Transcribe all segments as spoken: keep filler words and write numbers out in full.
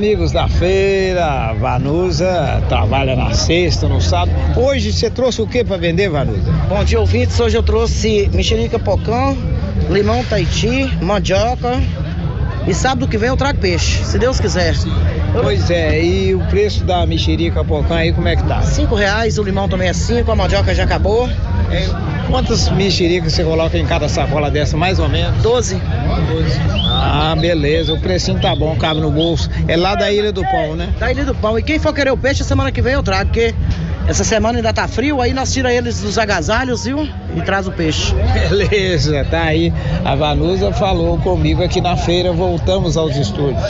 amigos da feira, Vanusa trabalha na sexta, no sábado. Hoje você trouxe o que para vender, Vanusa? Bom dia, ouvintes. Hoje eu trouxe mexerica pocã, limão Tahiti, mandioca. E sábado que vem eu trago peixe, se Deus quiser. Pois é, e o preço da mexerica pocã aí, como é que tá? Cinco reais, o limão também é cinco, a mandioca já acabou. É, quantas mexericas você coloca em cada sacola dessa, mais ou menos? Doze. Doze. Ah, beleza, o precinho tá bom, cabe no bolso. É lá da Ilha do Pão, né? Da Ilha do Pão. E quem for querer o peixe, semana que vem eu trago, porque essa semana ainda tá frio, aí nós tira eles dos agasalhos, viu? E traz o peixe. Beleza, tá aí. A Vanusa falou comigo aqui na feira, voltamos aos estúdios.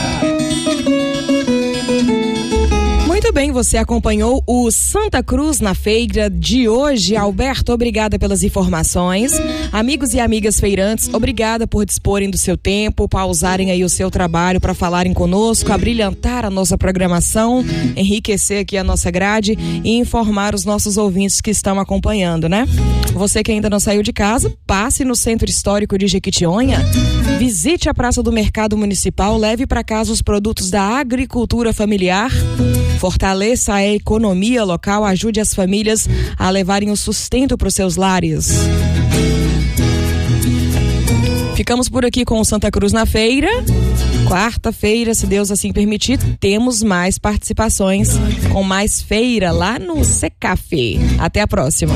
Muito bem, você acompanhou o Santa Cruz na feira de hoje. Alberto, obrigada pelas informações. Amigos e amigas feirantes, obrigada por disporem do seu tempo, pausarem aí o seu trabalho para falarem conosco, abrilhantar a nossa programação, enriquecer aqui a nossa grade e informar os nossos ouvintes que estão acompanhando, né? Você que ainda não saiu de casa, passe no Centro Histórico de Jequitinhonha, visite a Praça do Mercado Municipal, leve para casa os produtos da agricultura familiar, fortaleça a economia local, ajude as famílias a levarem o sustento para os seus lares. Ficamos por aqui com o Santa Cruz na feira. Quarta-feira, se Deus assim permitir, temos mais participações com mais feira lá no Secaf. Até a próxima.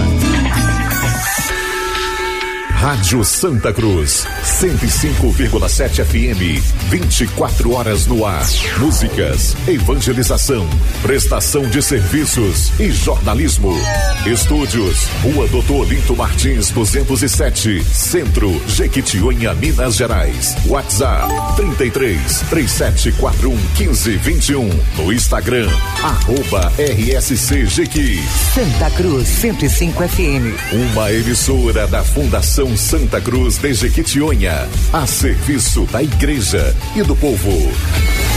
Rádio Santa Cruz, cento e cinco vírgula sete F M, vinte e quatro horas no ar. Músicas, evangelização, prestação de serviços e jornalismo. Estúdios, Rua Doutor Olinto Martins, duzentos e sete, Centro, Jequitinhonha, Minas Gerais. WhatsApp, trinta e três, três sete quatro um, quinze, vinte e um. No Instagram, arroba R S C Jequi. Santa Cruz, cento e cinco F M. Uma emissora da Fundação Santa Cruz de Jequitinhonha, a serviço da igreja e do povo.